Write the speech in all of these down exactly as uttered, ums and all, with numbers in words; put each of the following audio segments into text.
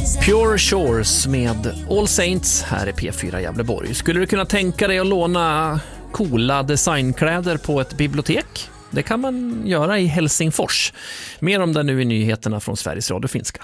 Pure Shores med All Saints här i P fyra Gävleborg. Skulle du kunna tänka dig att låna coola designkläder på ett bibliotek? Det kan man göra i Helsingfors. Mer om det nu i nyheterna från Sveriges Radio Finska.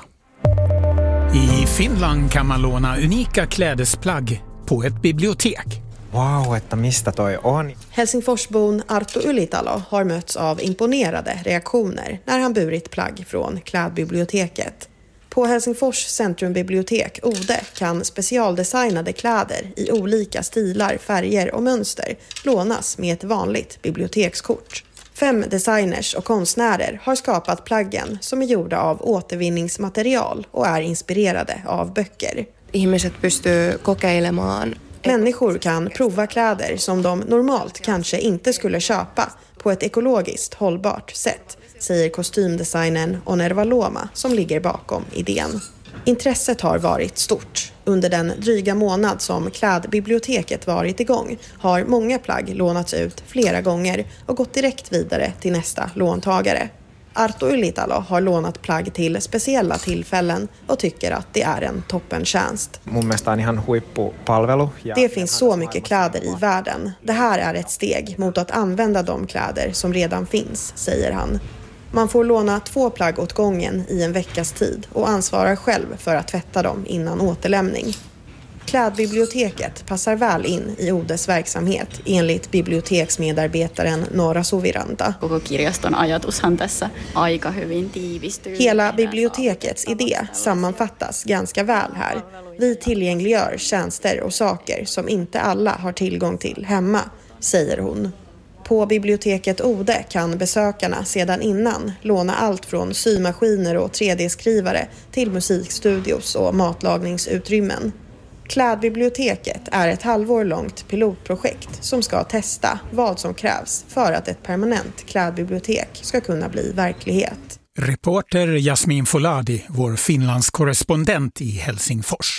I Finland kan man låna unika klädesplagg på ett bibliotek. Wow, että mistä toi on? Helsingforsbon Arto Ylitalo har mötts av imponerade reaktioner när han burit plagg från klädbiblioteket. På Helsingfors centrumbibliotek Ode kan specialdesignade kläder i olika stilar, färger och mönster lånas med ett vanligt bibliotekskort. Fem designers och konstnärer har skapat plaggen som är gjorda av återvinningsmaterial och är inspirerade av böcker. Ihmiset pystyy kokeilemaan. Människor kan prova kläder som de normalt kanske inte skulle köpa på ett ekologiskt hållbart sätt, säger kostymdesignern Onerva Loma som ligger bakom idén. Intresset har varit stort. Under den dryga månad som klädbiblioteket varit igång har många plagg lånats ut flera gånger och gått direkt vidare till nästa låntagare. Arto Ylitalo har lånat plagg till speciella tillfällen och tycker att det är en toppentjänst. Mun mielestä on ihan huippupalvelu. Det finns så mycket kläder i världen. Det här är ett steg mot att använda de kläder som redan finns, säger han. Man får låna två plagg åt gången i en veckas tid och ansvarar själv för att tvätta dem innan återlämning. Klädbiblioteket passar väl in i Odes verksamhet enligt biblioteksmedarbetaren Nora Suviranta. Koko kirjaston ajatushan tässä aika hyvin tiivistyy. Hela bibliotekets idé sammanfattas ganska väl här. Vi tillgängliggör tjänster och saker som inte alla har tillgång till hemma, säger hon. På biblioteket Ode kan besökarna sedan innan låna allt från symaskiner och tre D-skrivare till musikstudios och matlagningsutrymmen. Klädbiblioteket är ett halvår långt pilotprojekt som ska testa vad som krävs för att ett permanent klädbibliotek ska kunna bli verklighet. Reporter Jasmin Foladi, vår Finlands korrespondent i Helsingfors.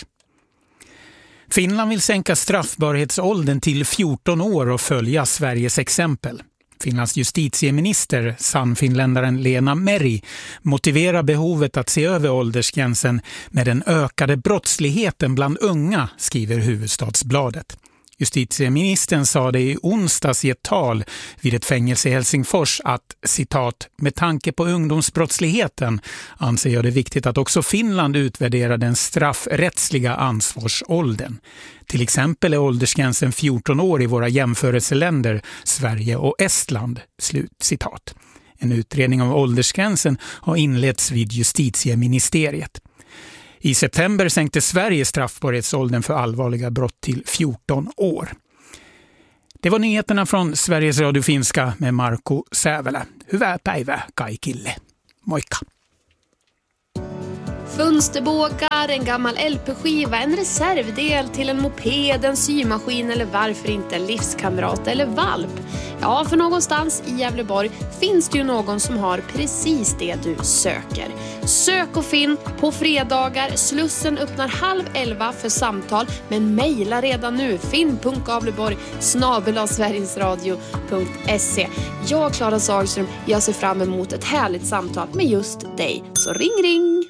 Finland vill sänka straffbarhetsåldern till fjorton år och följa Sveriges exempel. Finlands justitieminister, sannfinländaren Lena Meri, motiverar behovet att se över åldersgränsen med den ökade brottsligheten bland unga, skriver Huvudstadsbladet. Justitieministern sa det i onsdags i ett tal vid ett fängelse i Helsingfors att, citat, med tanke på ungdomsbrottsligheten anser jag det viktigt att också Finland utvärderar den straffrättsliga ansvarsåldern. Till exempel är åldersgränsen fjorton år i våra jämförelseländer Sverige och Estland, slut citat. En utredning av åldersgränsen har inletts vid justitieministeriet. I september sänkte Sverige straffbarhetsåldern för allvarliga brott till fjorton år. Det var nyheterna från Sveriges Radio Finska med Marko Sävelä. Hyvää päivää kaikille. Moikka! Fönsterbågar, en gammal L P-skiva, en reservdel till en moped, en symaskin eller varför inte en livskamrat eller valp. Ja, för någonstans i Gävleborg finns det ju någon som har precis det du söker. Sök och finn på fredagar. Slussen öppnar halv elva för samtal, men mejla redan nu finn punkt gavleborg snabel-a sverigesradio punkt se. Jag, Klara Sagström, jag ser fram emot ett härligt samtal med just dig. Så ring ring!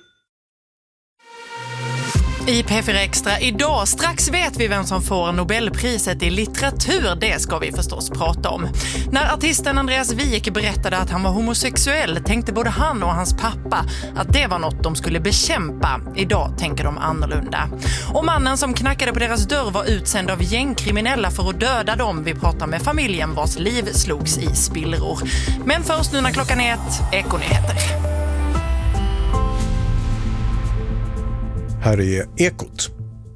I P fyra Extra idag, strax vet vi vem som får Nobelpriset i litteratur, det ska vi förstås prata om. När artisten Andreas Wijk berättade att han var homosexuell tänkte både han och hans pappa att det var något de skulle bekämpa. Idag tänker de annorlunda. Och mannen som knackade på deras dörr var utsänd av gängkriminella för att döda dem. Vi pratar med familjen vars liv slogs i spillror. Men först nu när klockan är ett, Ekonyheter. Här är Ekot.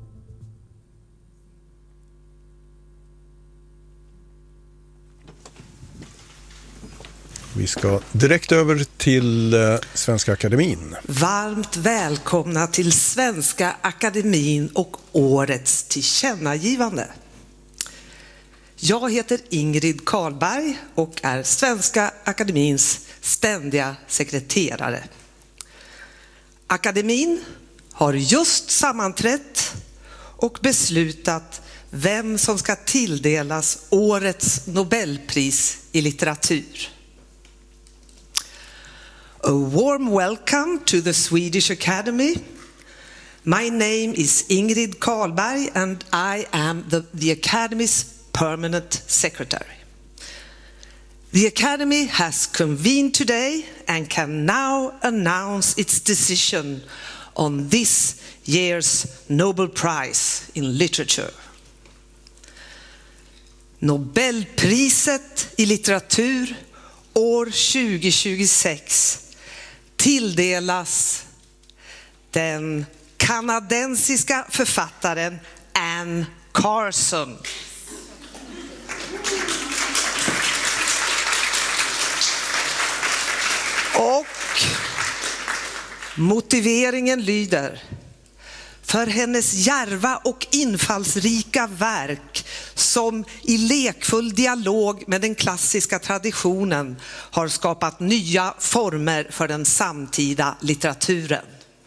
Vi ska direkt över till eh, Svenska Akademin. Varmt välkomna till Svenska Akademin och årets tillkännagivande. Jag heter Ingrid Karlberg och är Svenska Akademins ständiga sekreterare. Akademin har just sammanträtt och beslutat vem som ska tilldelas årets Nobelpris i litteratur. A warm welcome to the Swedish Academy. My name is Ingrid Karlberg and I am the, the Academy's permanent secretary. The Academy has convened today and can now announce its decision on this year's Nobel Prize in Literature. Nobelpriset i litteratur år tjugo tjugosex tilldelas den kanadensiska författaren Anne Carson. Och motiveringen lyder: för hennes djärva och infallsrika verk som i lekfull dialog med den klassiska traditionen har skapat nya former för den samtida litteraturen.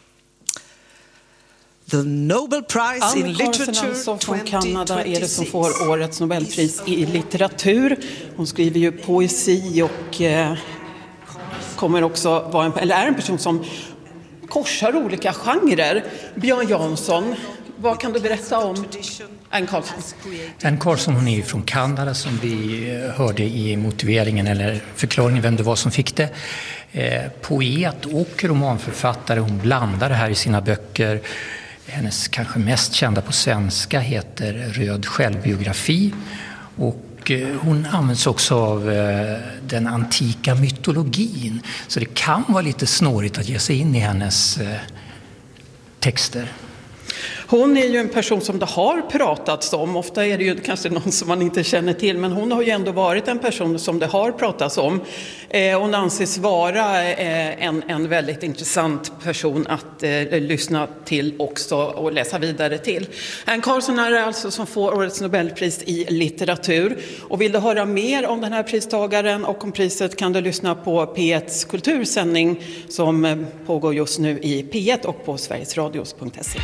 The Nobel Prize Anne in Literature Carson alltså från Kanada är det som får årets Nobelpris i litteratur. Hon skriver ju poesi och eh, kommer också vara en, eller är en person som korsar olika genrer. Björn Jansson, vad kan du berätta om Anne Carson? Anne Carson, hon är ju från Kanada som vi hörde i motiveringen eller förklaringen vem det var som fick det. Eh, poet och romanförfattare, hon blandar det här i sina böcker. Hennes kanske mest kända på svenska heter Röd självbiografi och hon används också av den antika mytologin. Så det kan vara lite snårigt att ge sig in i hennes texter. Hon är ju en person som det har pratats om. Ofta är det ju kanske någon som man inte känner till. Men hon har ju ändå varit en person som det har pratats om. Eh, hon anses vara eh, en, en väldigt intressant person att eh, lyssna till också och läsa vidare till. Anne Carson är alltså som får årets Nobelpris i litteratur. Och vill du höra mer om den här pristagaren och om priset kan du lyssna på P etts kultursändning som eh, pågår just nu i P ett och på sverigesradios punkt se.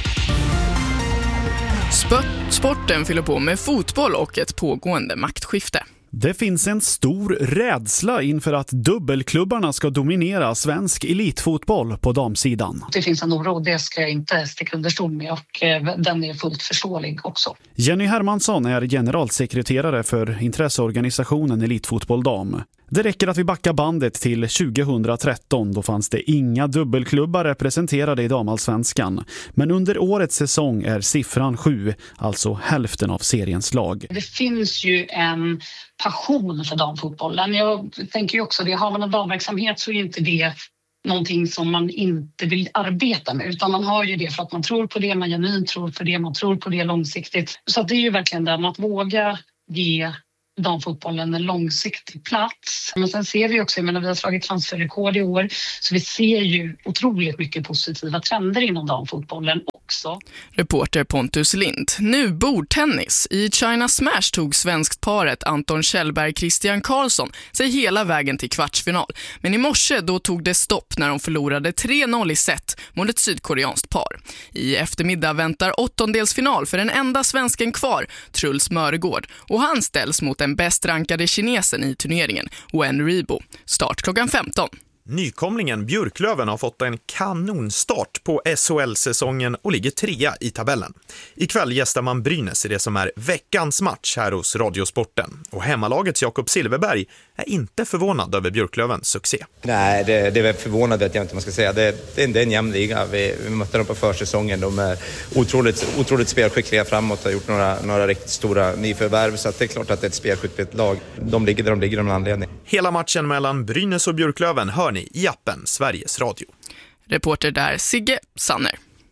Sporten fyller på med fotboll och ett pågående maktskifte. Det finns en stor rädsla inför att dubbelklubbarna ska dominera svensk elitfotboll på damsidan. Det finns en oro, det ska jag inte sticka under stol med och den är fullt förståelig också. Jenny Hermansson är generalsekreterare för intresseorganisationen Elitfotboll Dam. Det räcker att vi backar bandet till tjugohundratretton, då fanns det inga dubbelklubbar representerade i damallsvenskan. Men under årets säsong är siffran sju, alltså hälften av seriens lag. Det finns ju en passion för damfotbollen. Jag tänker ju också det, har man en damverksamhet så är inte det någonting som man inte vill arbeta med, utan man har ju det för att man tror på det, man genuint tror på det, man tror på det långsiktigt. Så det är ju verkligen det att våga ge damfotbollen en långsiktig plats. Men sen ser vi också, jag menar, vi har slagit transferrekord i år, så vi ser ju otroligt mycket positiva trender inom damfotbollen också. Reporter Pontus Lind. Nu bordtennis. I China Smash tog svenskt paret Anton Kjellberg och Christian Karlsson sig hela vägen till kvartsfinal. Men i morse då tog det stopp när de förlorade tre noll i set mot ett sydkoreanskt par. I eftermiddag väntar åttondelsfinal för den enda svensken kvar, Truls Mörgård, och han ställs mot den bäst rankade kinesen i turneringen, Wen Ribo. Start klockan femton. Nykomlingen Björklöven har fått en kanonstart på S H L-säsongen och ligger trea i tabellen. Ikväll gästar man Brynäs i det som är veckans match här hos Radiosporten. Och hemmalagets Jakob Silverberg är inte förvånad över Björklövens succé. Nej, det, det är förvånad att jag inte man ska säga. Det, det, det är en jämn liga. Vi, vi mötte dem på försäsongen. De är otroligt, otroligt spelskickliga framåt och har gjort några, några riktigt stora nyförvärv. Så att det är klart att det är ett spelskickligt lag. De ligger där de ligger av en anledning. Hela matchen mellan Brynäs och Björklöven hör ni i appen Sveriges Radio. Reporter där Sigge Sanner.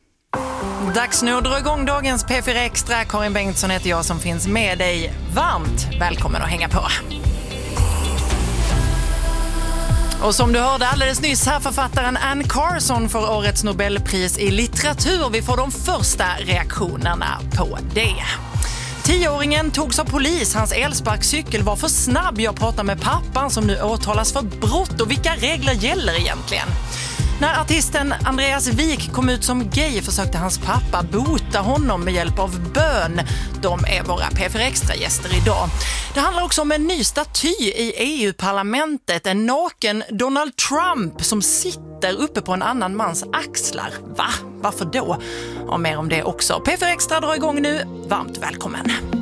Dags nu att dra igång dagens P fyra Extra. Karin Bengtsson heter jag som finns med dig. Varmt välkommen att hänga på. Och som du hörde alldeles nyss här, författaren Anne Carson för årets Nobelpris i litteratur. Vi får de första reaktionerna på det. Tioåringen togs av polis. Hans elsparkcykel var för snabb. Jag pratar med pappan som nu åtalas för brott. Och vilka regler gäller egentligen? När artisten Andreas Wik kom ut som gay försökte hans pappa bota honom med hjälp av bön. De är våra P fyra Extra-gäster idag. Det handlar också om en ny staty i E U-parlamentet. En naken Donald Trump som sitter uppe på en annan mans axlar. Va? Varför då? och mer om det också. P fyra Extra drar igång nu. Varmt välkommen!